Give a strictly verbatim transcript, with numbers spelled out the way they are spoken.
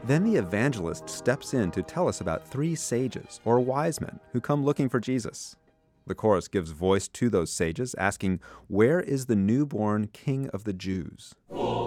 Then the evangelist steps in to tell us about three sages, or wise men, who come looking for Jesus. The chorus gives voice to those sages, asking, "Where is the newborn King of the Jews?"